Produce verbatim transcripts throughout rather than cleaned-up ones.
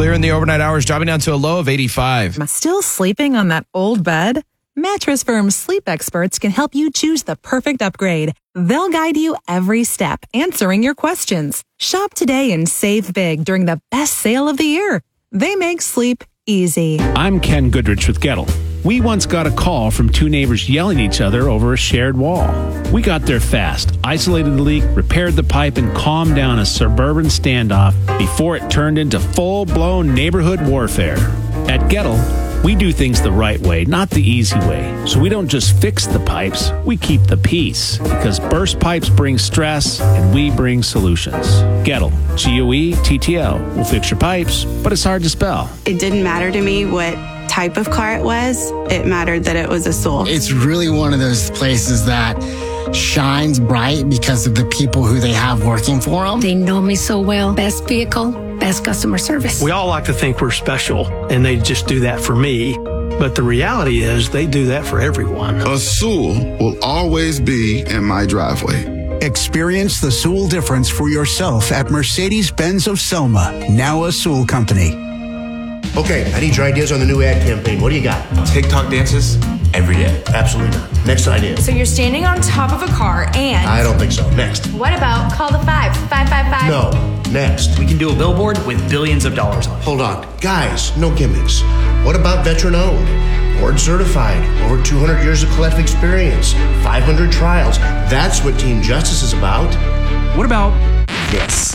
clear in the overnight hours, dropping down to a low of eighty-five. Still sleeping on that old bed? Mattress Firm's sleep experts can help you choose the perfect upgrade. They'll guide you every step, answering your questions. Shop today and save big during the best sale of the year. They make sleep easy. I'm Ken Goodrich with Gettle. We once got a call from two neighbors yelling at each other over a shared wall. We got there fast, isolated the leak, repaired the pipe, and calmed down a suburban standoff before it turned into full-blown neighborhood warfare. At Gettle, we do things the right way, not the easy way. So we don't just fix the pipes, we keep the peace. Because burst pipes bring stress, and we bring solutions. Gettle, G O E T T L. We'll fix your pipes, but it's hard to spell. It didn't matter to me what type of car it was. It mattered that it was a Soul. It's really one of those places that shines bright because of the people who they have working for them. They know me so well. Best vehicle, best customer service. We all like to think we're special, and they just do that for me. But the reality is they do that for everyone. A Sewell will always be in my driveway. Experience the Sewell difference for yourself at Mercedes-Benz of Selma, now a Sewell company. Okay, I need your ideas on the new ad campaign. What do you got? TikTok dances every day. Absolutely not. Next idea. So you're standing on top of a car and... I don't think so. Next. What about call the five, five five five? No. Next. We can do a billboard with billions of dollars on it. Hold on. Guys, no gimmicks. What about veteran owned? Board certified. Over two hundred years of collective experience. five hundred trials. That's what Team Justice is about. What about this?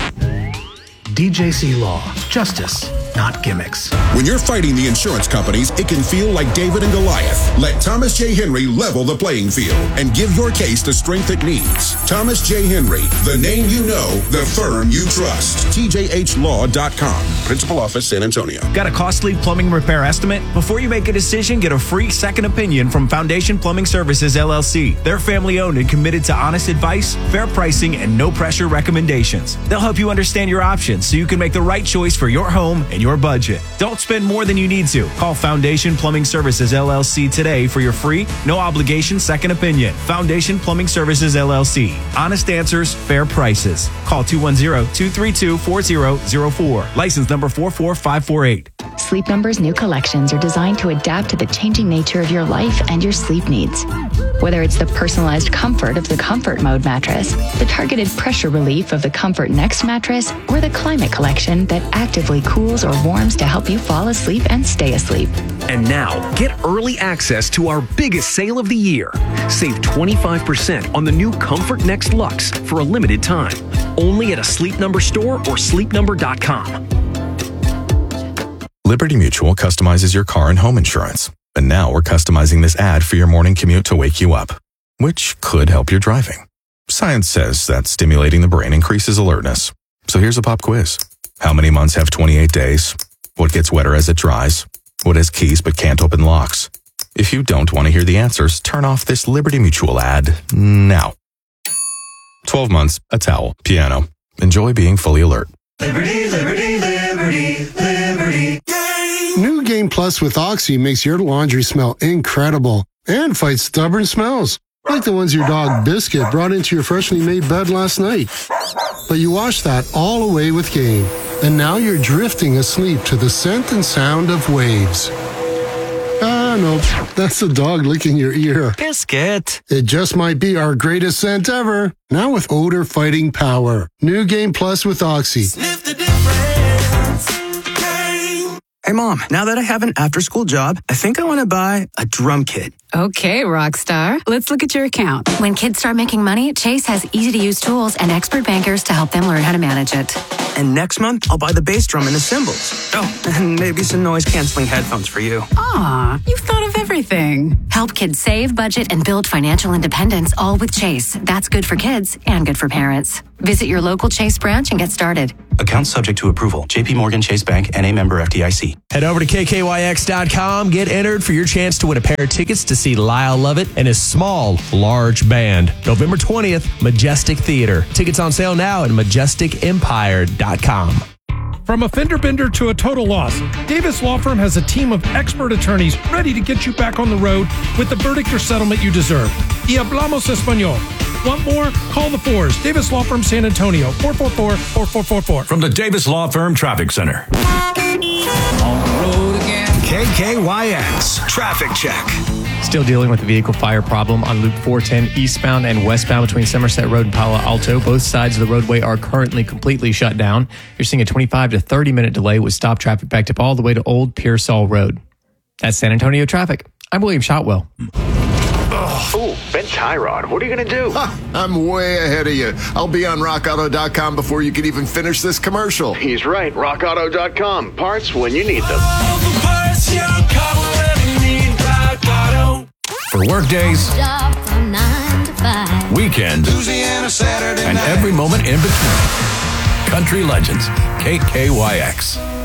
D J C Law. Justice, not gimmicks. When you're fighting the insurance companies, it can feel like David and Goliath. Let Thomas J. Henry level the playing field and give your case the strength it needs. Thomas J. Henry, the name you know, the firm you trust. T J H law dot com. Principal Office, San Antonio. Got a costly plumbing repair estimate? Before you make a decision, get a free second opinion from Foundation Plumbing Services, L L C. They're family-owned and committed to honest advice, fair pricing, and no-pressure recommendations. They'll help you understand your options so you can make the right choice for your home and your budget. Don't spend more than you need to. Call Foundation Plumbing Services, L L C today for your free, no-obligation second opinion. Foundation Plumbing Services, L L C. Honest answers, fair prices. Call two one zero, two three two, four zero zero four. License number four four five four eight. Sleep Number's new collections are designed to adapt to the changing nature of your life and your sleep needs. Whether it's the personalized comfort of the Comfort Mode mattress, the targeted pressure relief of the Comfort Next mattress, or the Climate Collection that actively cools or warms to help you fall asleep and stay asleep. And now, get early access to our biggest sale of the year. Save twenty-five percent on the new Comfort Next Luxe for a limited time. Only at a Sleep Number store or sleep number dot com. Liberty Mutual customizes your car and home insurance. And now we're customizing this ad for your morning commute to wake you up, which could help your driving. Science says that stimulating the brain increases alertness. So here's a pop quiz. How many months have twenty-eight days? What gets wetter as it dries? What has keys but can't open locks? If you don't want to hear the answers, turn off this Liberty Mutual ad now. twelve months, a towel, piano. Enjoy being fully alert. Liberty, liberty, liberty, liberty. New Game Plus with Oxy makes your laundry smell incredible and fights stubborn smells, like the ones your dog Biscuit brought into your freshly made bed last night. But you washed that all away with Game, and now you're drifting asleep to the scent and sound of waves. Ah, no, that's the dog licking your ear. Biscuit. It just might be our greatest scent ever. Now with odor-fighting power. New Game Plus with Oxy. Sniff the difference. Hey, Mom, now that I have an after-school job, I think I want to buy a drum kit. Okay, Rockstar. Let's look at your account. When kids start making money, Chase has easy-to-use tools and expert bankers to help them learn how to manage it. And next month, I'll buy the bass drum and the cymbals. Oh, and maybe some noise-canceling headphones for you. Aw, you've thought of everything. Help kids save, budget, and build financial independence, all with Chase. That's good for kids and good for parents. Visit your local Chase branch and get started. Account subject to approval. J P Morgan Chase Bank, N A member F D I C. Head over to K K Y X dot com. Get entered for your chance to win a pair of tickets to see Lyle Lovett and his small, large band. November twentieth, Majestic Theater. Tickets on sale now at majestic empire dot com. From a fender bender to a total loss, Davis Law Firm has a team of expert attorneys ready to get you back on the road with the verdict or settlement you deserve. Y hablamos español. Want more? Call the fours. Davis Law Firm San Antonio, four four four, four four four four. From the Davis Law Firm Traffic Center. On the road again. K K Y X Traffic Check. Still dealing with the vehicle fire problem on Loop four ten eastbound and westbound between Somerset Road and Palo Alto. Both sides of the roadway are currently completely shut down. You're seeing a twenty-five to thirty minute delay with stop traffic backed up all the way to Old Pearsall Road. That's San Antonio traffic. I'm William Shotwell. Oh, Ben Tyrod, what are you going to do? Huh, I'm way ahead of you. I'll be on rock auto dot com before you can even finish this commercial. He's right, rock auto dot com. Parts when you need them. For work days, weekends, Louisiana Saturday and night. every moment in between. Country Legends, K K Y X.